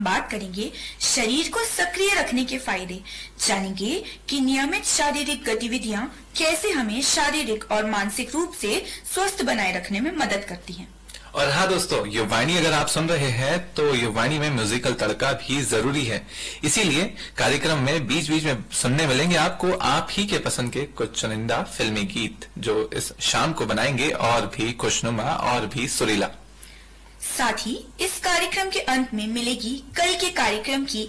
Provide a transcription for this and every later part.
बात करेंगे शरीर को सक्रिय रखने के फायदे। जानेंगे कि नियमित शारीरिक गतिविधियां कैसे हमें शारीरिक और मानसिक रूप से स्वस्थ बनाए रखने में मदद करती हैं। और हाँ दोस्तों, युवाणी अगर आप सुन रहे हैं तो युवाणी में म्यूजिकल तड़का भी जरूरी है। इसीलिए कार्यक्रम में बीच बीच में सुनने मिलेंगे आपको आप ही के पसंद के कुछ चुनिंदा फिल्मी गीत जो इस शाम को बनाएंगे और भी खुशनुमा और भी सुरीला। साथ ही इस कार्यक्रम के अंत में मिलेगी कल के कार्यक्रम की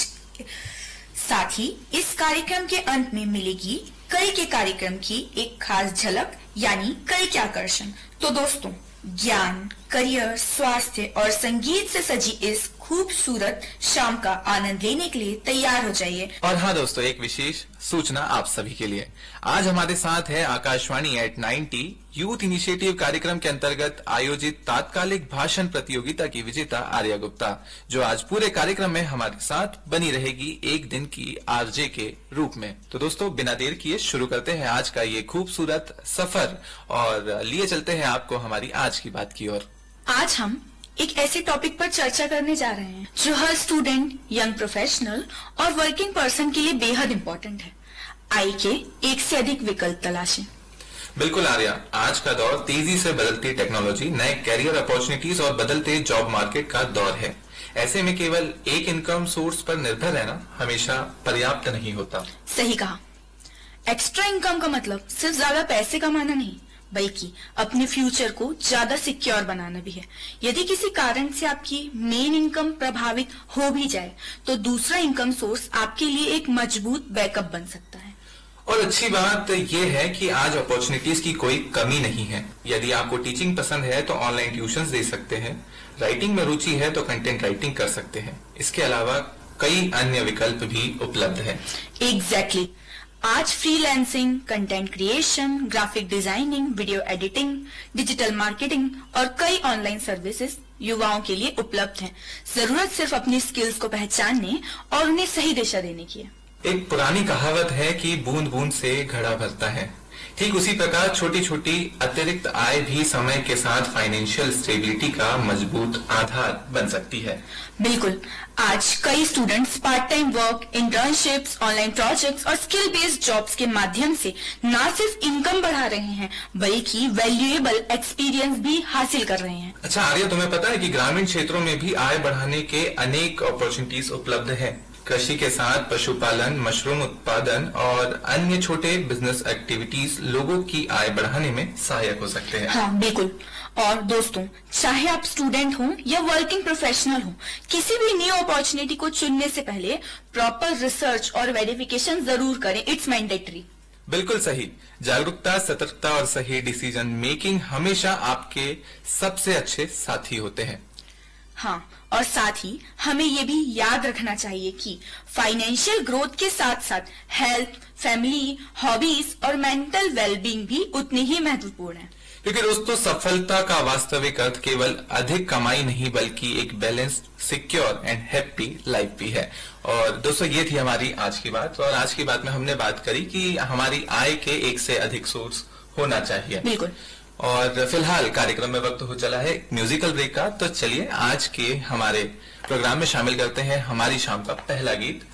एक खास झलक, यानी कल के आकर्षण। तो दोस्तों, ज्ञान, करियर, स्वास्थ्य और संगीत से सजी इस खूबसूरत शाम का आनंद लेने के लिए तैयार हो जाइए। और हाँ दोस्तों, एक विशेष सूचना आप सभी के लिए। आज हमारे साथ है आकाशवाणी एट 90 यूथ इनिशिएटिव कार्यक्रम के अंतर्गत आयोजित तात्कालिक भाषण प्रतियोगिता की विजेता आर्या गुप्ता, जो आज पूरे कार्यक्रम में हमारे साथ बनी रहेगी एक दिन की आरजे के रूप में। तो दोस्तों, बिना देर किए शुरू करते हैं आज का ये खूबसूरत सफर और लिए चलते हैं आपको हमारी आज की बात की ओर। आज हम एक ऐसे टॉपिक पर चर्चा करने जा रहे हैं जो हर स्टूडेंट, यंग प्रोफेशनल और वर्किंग पर्सन के लिए बेहद इम्पोर्टेंट है। आय के एक से अधिक विकल्प तलाशें। बिल्कुल आर्या, आज का दौर तेजी से बदलती टेक्नोलॉजी, नए कैरियर अपॉर्चुनिटीज और बदलते जॉब मार्केट का दौर है। ऐसे में केवल एक इनकम सोर्स पर निर्भर रहना हमेशा पर्याप्त नहीं होता। सही कहा। एक्स्ट्रा इनकम का मतलब सिर्फ ज्यादा पैसे कमाना नहीं, बल्कि अपने फ्यूचर को ज्यादा सिक्योर बनाना भी है। यदि किसी कारण से आपकी मेन इनकम प्रभावित हो भी जाए तो दूसरा इनकम सोर्स आपके लिए एक मजबूत बैकअप बन सकता है। और अच्छी बात यह है कि आज अपॉर्चुनिटीज की कोई कमी नहीं है। यदि आपको टीचिंग पसंद है तो ऑनलाइन ट्यूशंस दे सकते हैं, राइटिंग में रुचि है तो कंटेंट राइटिंग कर सकते हैं। इसके अलावा कई अन्य विकल्प भी उपलब्ध है। एग्जैक्टली। आज freelancing, content creation, graphic designing, video editing, digital marketing और कई ऑनलाइन सर्विसेज युवाओं के लिए उपलब्ध हैं। जरूरत सिर्फ अपनी स्किल्स को पहचानने और उन्हें सही दिशा देने की है। एक पुरानी कहावत है कि बूंद बूंद से घड़ा भरता है। ठीक उसी प्रकार छोटी छोटी अतिरिक्त आय भी समय के साथ फाइनेंशियल स्टेबिलिटी का मजबूत आधार बन सकती है। बिल्कुल। आज कई students part time work, internships, online projects और स्किल बेस्ड जॉब्स के माध्यम से न सिर्फ इनकम बढ़ा रहे हैं बल्कि वैल्यूएबल एक्सपीरियंस भी हासिल कर रहे हैं। अच्छा आर्या, तुम्हें पता है कि ग्रामीण क्षेत्रों में भी आय बढ़ाने के अनेक अपॉर्चुनिटीज उपलब्ध है। कृषि के साथ पशुपालन, मशरूम उत्पादन और अन्य छोटे बिजनेस एक्टिविटीज लोगों की आय बढ़ाने में सहायक हो सकते हैं। हाँ बिल्कुल। और दोस्तों, चाहे आप स्टूडेंट हो या वर्किंग प्रोफेशनल हो, किसी भी न्यू अपॉर्चुनिटी को चुनने से पहले प्रॉपर रिसर्च और वेरिफिकेशन जरूर करें। It's mandatory. बिल्कुल सही। जागरूकता, सतर्कता और सही डिसीजन मेकिंग हमेशा आपके सबसे अच्छे साथी होते हैं। हाँ, और साथ ही हमें ये भी याद रखना चाहिए कि फाइनेंशियल ग्रोथ के साथ साथ हेल्थ, फैमिली, हॉबीज और मेंटल वेलबींग भी उतनी ही महत्वपूर्ण है। क्योंकि दोस्तों, सफलता का वास्तविक अर्थ केवल अधिक कमाई नहीं बल्कि एक balanced, secure and happy life भी है। और दोस्तों, ये थी हमारी आज की बात। और आज की बात में हमने बात करी कि हमारी आय के एक से अधिक सोर्स होना चाहिए। बिल्कुल। और फिलहाल कार्यक्रम में वक्त हो चला है म्यूजिकल ब्रेक का। तो चलिए आज के हमारे प्रोग्राम में शामिल करते हैं हमारी शाम का पहला गीत,